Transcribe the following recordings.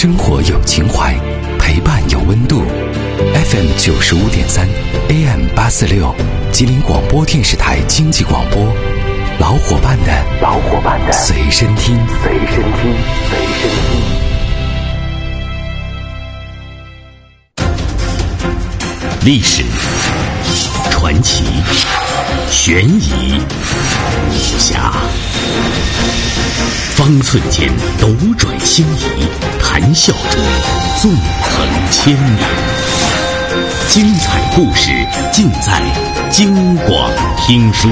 生活有情怀，陪伴有温度。FM 95.3 AM 846，吉林广播电视台经济广播，老伙伴的随身听。 历史、传奇、悬疑、武侠，方寸间斗转星移，谈笑中纵横千年。精彩故事尽在京广听书。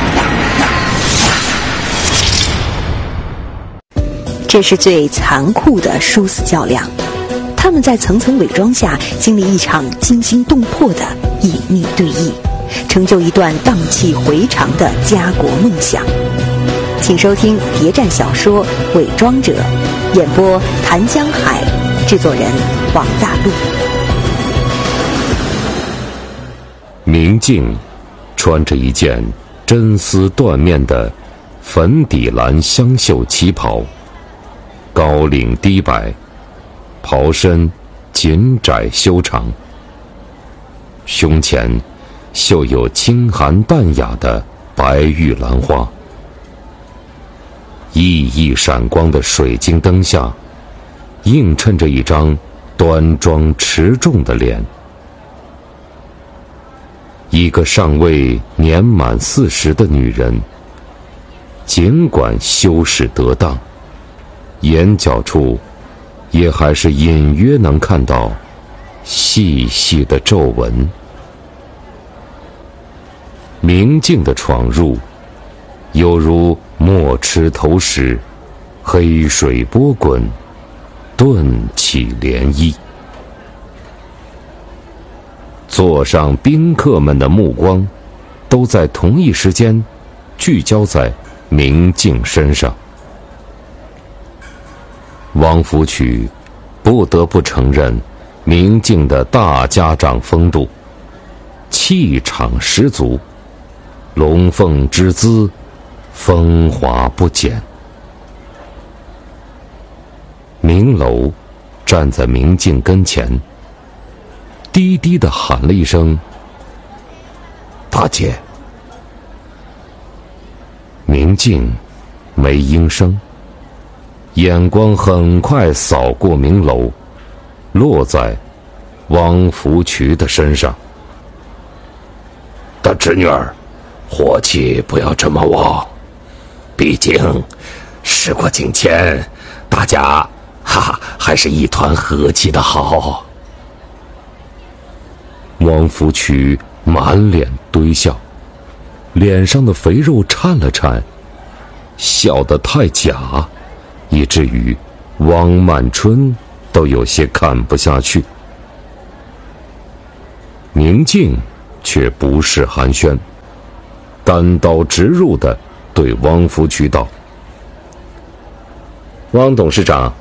这是最残酷的殊死较量，他们在层层伪装下经历一场惊心动魄的隐秘对弈，成就一段荡气回肠的家国梦想。请收听谍战小说《伪装者》，演播谭江海，制作人王大陆。 明镜穿着一件真丝缎面的粉底蓝香绣旗袍，高领低摆，袍身紧窄修长，胸前绣有清寒淡雅的白玉兰花，熠熠闪光的水晶灯下，映衬着一张端庄持重的脸。一个尚未年满40的女人，尽管修饰得当，眼角处也还是隐约能看到细细的皱纹。明镜的闯入，犹如墨池投石，黑水波滚，顿起涟漪。座上宾客们的目光都在同一时间聚焦在明镜身上。王福曲不得不承认明镜的大家长风度，气场十足，龙凤之姿，风华不减。明楼站在明镜跟前，低低地喊了一声：“大姐。”明镜没应声，眼光很快扫过明楼，落在王福渠的身上。 大侄女儿，火气不要这么旺，毕竟时过境迁，大家还是一团和气的好。 王福渠满脸堆笑，脸上的肥肉颤了颤，笑得太假，以至于汪曼春都有些看不下去。明镜却不是寒暄，单刀直入地对汪福渠道：“ 汪董事长，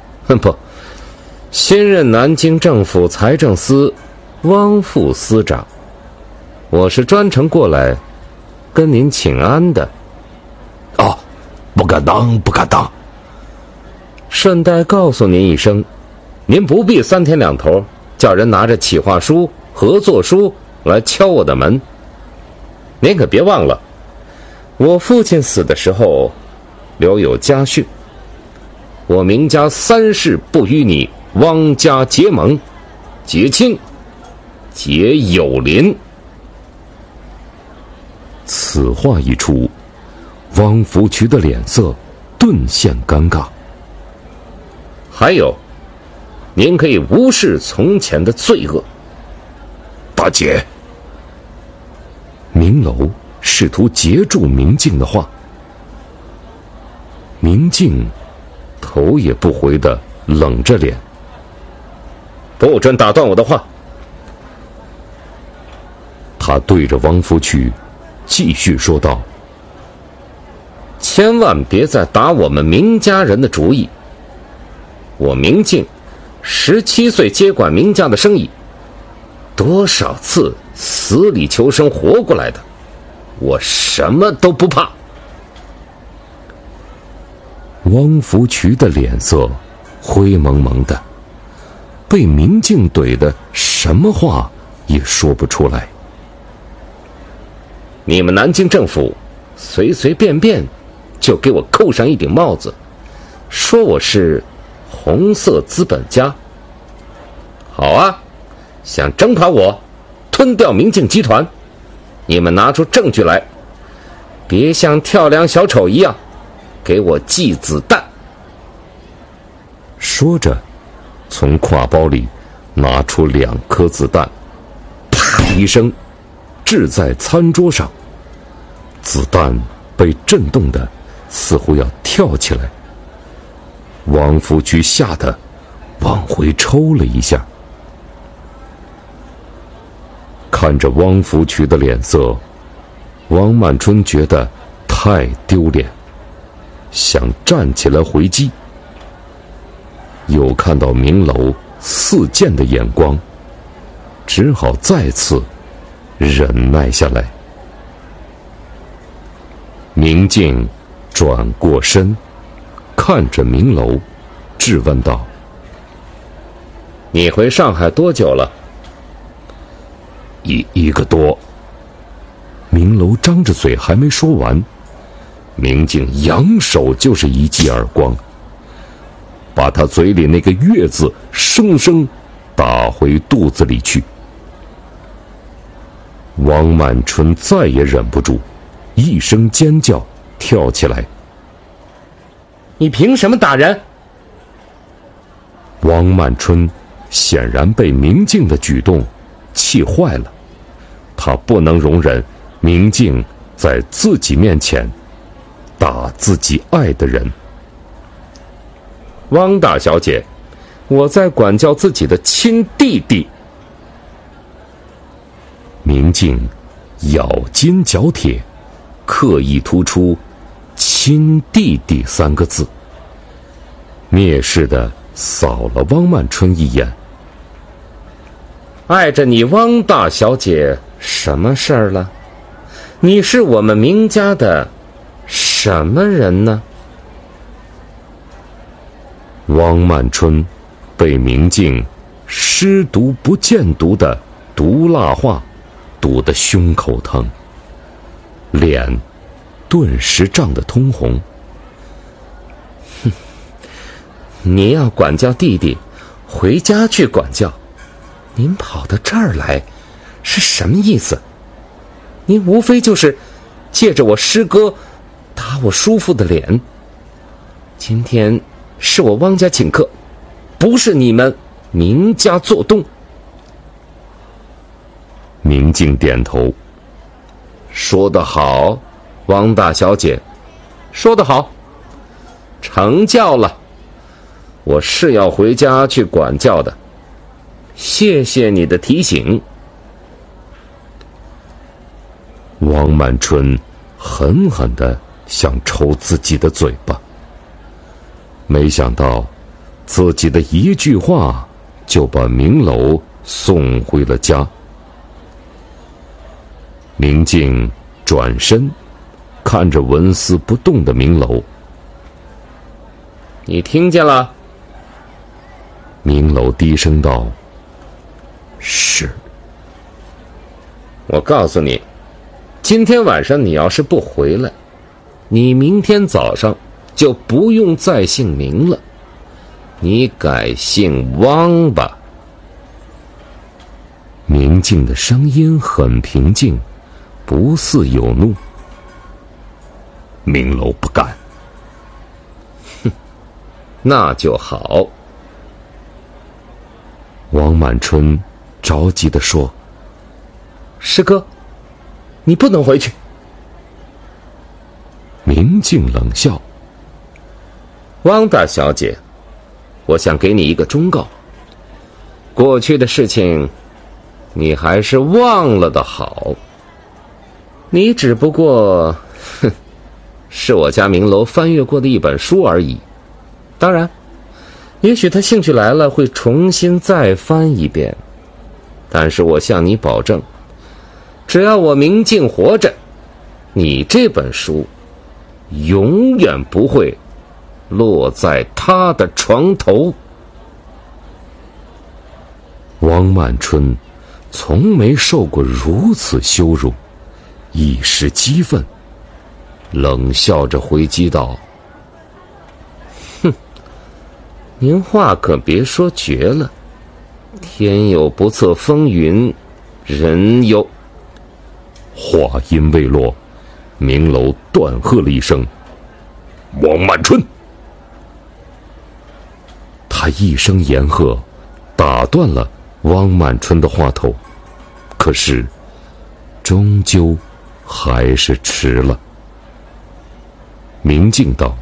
新任南京政府财政司汪副司长，我是专程过来跟您请安的。”“ 哦，不敢当。 顺带告诉您一声，您不必3天2头叫人拿着企划书、合作书来敲我的门。您可别忘了，我父亲死的时候留有家训：我明家3世不与你汪家结盟、结亲、结友邻。” 此话一出，汪福渠的脸色顿现尴尬。 还有，您可以无视从前的罪恶。 大姐。 明楼试图截住明镜的话，明镜头也不回地冷着脸：“ 不准打断我的话。” 他对着王福渠继续说道：“ 千万别再打我们明家人的主意。我明镜17岁接管明家的生意，多少次死里求生活过来的，我什么都不怕。” 汪福渠的脸色灰蒙蒙的，被明镜怼得什么话也说不出来。 你们南京政府随随便便就给我扣上一顶帽子，说我是红色资本家。好啊，想征伐我，吞掉明镜集团，你们拿出证据来，别像跳梁小丑一样给我寄子弹。 说着，从挎包里拿出2颗子弹，啪一声掷在餐桌上，子弹被震动的似乎要跳起来。王福渠吓得往回抽了一下。看着汪福渠的脸色，王满春觉得太丢脸，想站起来回击，又看到明楼似箭的眼光，只好再次忍耐下来。明镜转过身，看着明楼，质问道：“ 你回上海多久了 ？1个多。”明楼张着嘴还没说完，明镜扬手就是一记耳光，把他嘴里那个月字生生打回肚子里去。王满春再也忍不住，一声尖叫，跳起来：“ 你凭什么打人？” 王满春显然被明镜的举动气坏了，他不能容忍明镜在自己面前打自己爱的人。 汪大小姐，我在管教自己的亲弟弟。 明镜咬金嚼铁，刻意突出亲弟弟3个字，蔑视地扫了汪满春一眼。 碍着你汪大小姐什么事儿了？你是我们明家的什么人呢？ 汪满春被明镜湿毒不见毒的毒辣话堵得胸口疼，脸顿时涨得通红。 你要管教弟弟，回家去管教，您跑到这儿来是什么意思？您无非就是借着我师哥打我叔父的脸。今天是我汪家请客，不是你们明家做东。 明镜点头：“ 说得好，汪大小姐，说得好，成教了。我是要回家去管教的，谢谢你的提醒。” 王满春狠狠地想抽自己的嘴巴，没想到自己的一句话就把明楼送回了家。明镜转身看着纹丝不动的明楼：“ 你听见了？” 明楼低声道：“是。” 我告诉你，今天晚上你要是不回来，你明天早上就不用再姓明了，你改姓汪吧。 明镜的声音很平静，不似有怒。明楼不干。 哼，那就好。 王满春着急地说：“ 师哥，你不能回去。” 明镜冷笑：“ 汪大小姐，我想给你一个忠告，过去的事情你还是忘了的好。你只不过是我家明楼翻阅过的一本书而已，当然也许他兴趣来了会重新再翻一遍，但是我向你保证，只要我明镜活着，你这本书永远不会落在他的床头。 汪曼春从没受过如此羞辱，一时激愤， 冷笑着回击道：“哼，您话可别说绝了，天有不测风云，人有……” 话音未落，明楼断喝了一声：“汪曼春！”他一声言喝，打断了汪曼春的话头，可是终究还是迟了。明镜道：“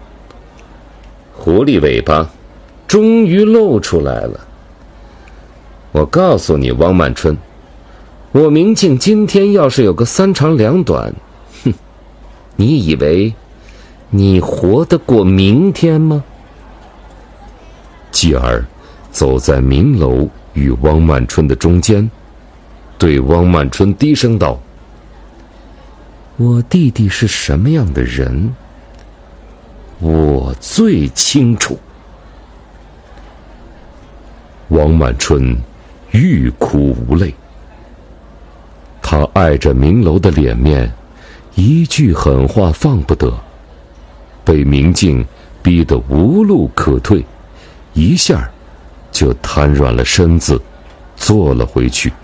狐狸尾巴终于露出来了。我告诉你，汪曼春，我明镜今天要是有个三长两短，哼，你以为你活得过明天吗？” 继而走在明楼与汪曼春的中间，对汪曼春低声道：“ 我弟弟是什么样的人，我最清楚。” 汪曼春欲哭无泪，他碍着明楼的脸面，一句狠话放不得，被明镜逼得无路可退，一下就瘫软了身子，坐了回去。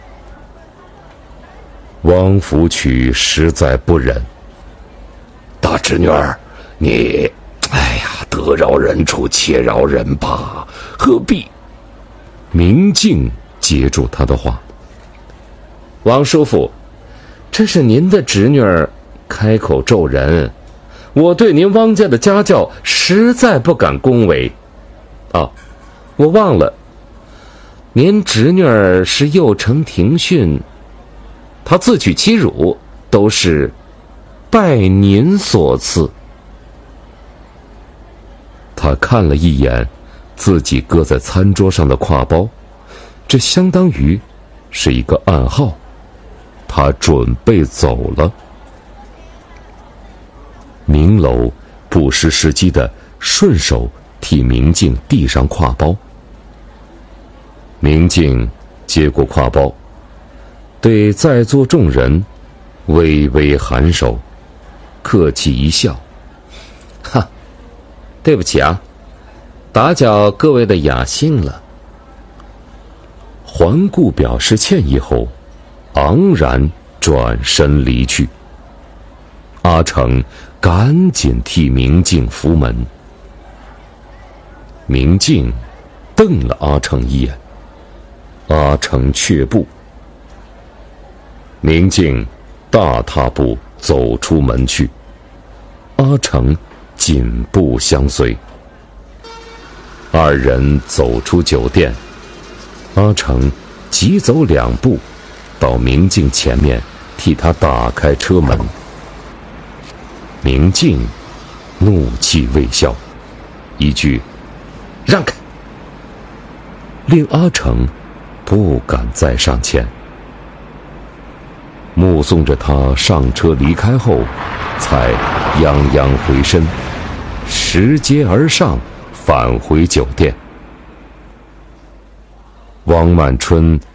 汪福曲实在不忍：“ 大侄女儿，你，得饶人处且饶人吧，何必？” 明镜接住他的话：“ 王叔父，这是您的侄女儿开口咒人，我对您汪家的家教实在不敢恭维。我忘了，您侄女儿是幼承庭训，她自取其辱，都是拜您所赐。” 他看了一眼自己搁在餐桌上的挎包，这相当于是一个暗号，他准备走了。明楼不失时机的顺手替明镜递上挎包。明镜接过挎包，对在座众人微微颔首，客气一笑：“ 哈，对不起啊，打搅各位的雅兴了。” 环顾表示歉意后，昂然转身离去。阿成赶紧替明镜扶门。明镜瞪了阿成一眼，阿成却步。明镜大踏步走出门去，阿成紧步相随。二人走出酒店，阿成急走2步，到明镜前面替他打开车门。明镜怒气未消，一句“让开”，令阿成不敢再上前。目送着他上车离开后，才泱泱回身，拾阶而上，返回酒店。汪曼春